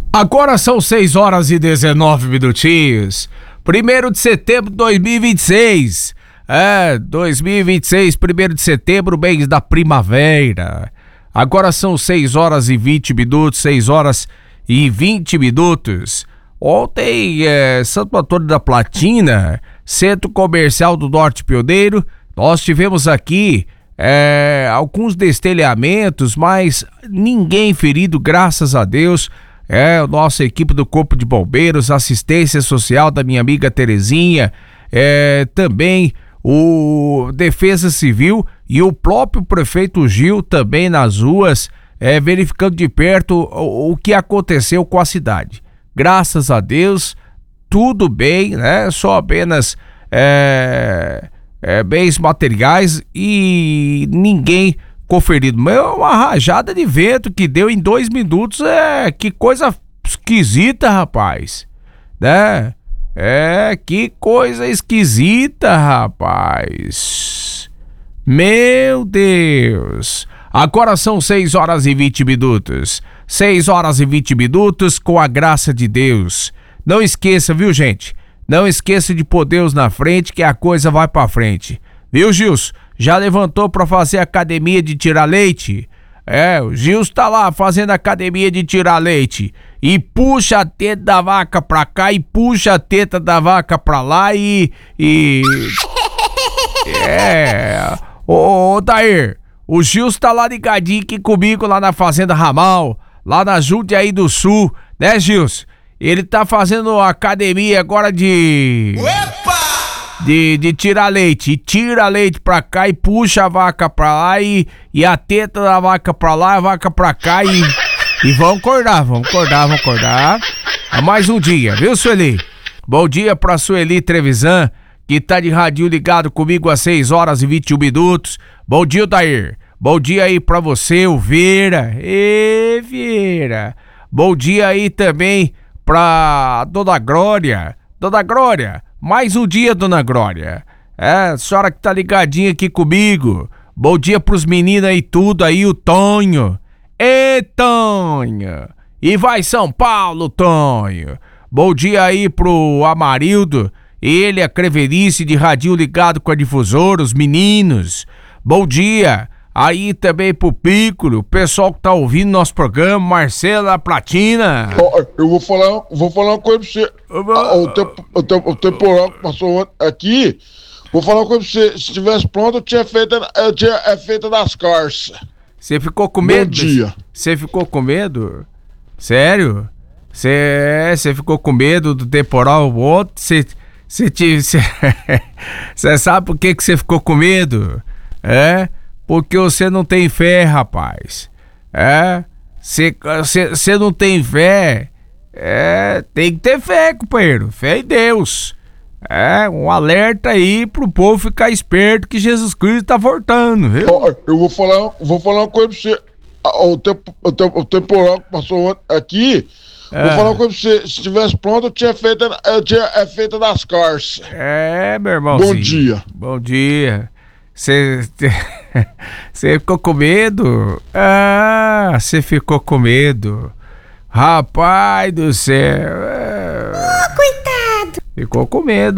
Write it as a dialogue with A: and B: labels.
A: Agora são 6 horas e 19 minutinhos. 1º de setembro de 2026. 2026, 1º de setembro, mês da primavera. Agora são 6 horas e 20 minutos, 6 horas e 20 minutos. Ontem, Santo Antônio da Platina, Centro Comercial do Norte Pioneiro, nós tivemos aqui alguns destelhamentos, mas ninguém ferido, graças a Deus. A nossa equipe do Corpo de Bombeiros, assistência social da minha amiga Terezinha, também o Defesa Civil e o próprio prefeito Gil também nas ruas, verificando de perto o que aconteceu com a cidade. Graças a Deus, tudo bem, né? Só apenas bens materiais e ninguém conferido. Mas é uma rajada de vento que deu em 2 minutos. Que coisa esquisita, rapaz. Né? Que coisa esquisita, rapaz. Meu Deus. Agora são 6 horas e 20 minutos. 6 horas e 20 minutos com a graça de Deus. Não esqueça, viu, gente? Não esqueça de pôr Deus na frente, que a coisa vai pra frente. Viu, Gilson? Já levantou pra fazer academia de tirar leite? O Gilson tá lá fazendo academia de tirar leite. E puxa a teta da vaca pra cá e puxa a teta da vaca pra lá Ô, Dair, o Gilson tá lá ligadinho aqui comigo lá na Fazenda Ramal, lá na Jundiaí do Sul, né, Gilson? Ele tá fazendo academia agora de tirar leite. E tira leite pra cá e puxa a vaca pra lá e a teta da vaca pra lá, a vaca pra cá e vamos acordar. Mais um dia, viu, Sueli? Bom dia pra Sueli Trevisan, que tá de radinho ligado comigo às 6 horas e 21 minutos. Bom dia, Dair. Bom dia aí pra você, o Vieira. Vieira. Bom dia aí também pra Dona Glória. Dona Glória, mais um dia, Dona Glória. A senhora que tá ligadinha aqui comigo. Bom dia pros meninos aí tudo aí, o Tonho. Tonho. E vai São Paulo, Tonho. Bom dia aí pro Amarildo. Ele, a Creverice de radinho ligado com a difusora, os meninos. Bom dia aí também pro Piccolo, o pessoal que tá ouvindo nosso programa, Marcela Platina.
B: Eu vou falar uma coisa pra você. O temporal que passou aqui, vou falar uma coisa pra você. Se tivesse pronto, eu tinha feito das carças.
A: Você ficou com medo?
B: Bom dia.
A: Você ficou com medo? Sério? Você ficou com medo do temporal ontem? Você sabe por que você ficou com medo? Porque você não tem fé, rapaz. Você não tem fé. Tem que ter fé, companheiro. Fé em Deus. Um alerta aí pro povo ficar esperto que Jesus Cristo tá voltando, viu?
B: Eu vou falar uma coisa pra você. O temporal que passou aqui, vou falar uma coisa pra você. Se tivesse pronto, eu tinha feito das carças.
A: Meu irmãozinho.
B: Bom dia.
A: Bom dia. Você ficou com medo? Você ficou com medo. Rapaz do céu.
C: Coitado.
A: Ficou com medo.